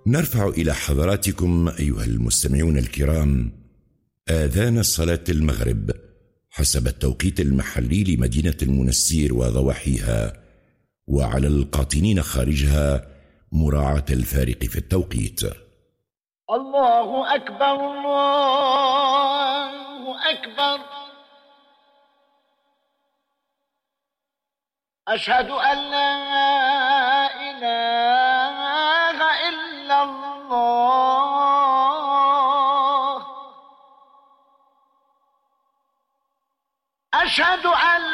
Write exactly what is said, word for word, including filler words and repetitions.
نرفع إلى حضراتكم أيها المستمعون الكرام آذان صلاة المغرب حسب التوقيت المحلي لمدينة المنستير وضواحيها، وعلى القاطنين خارجها مراعاة الفارق في التوقيت. الله أكبر الله أكبر، أشهد أن لا إله إلا الله، أشهد أن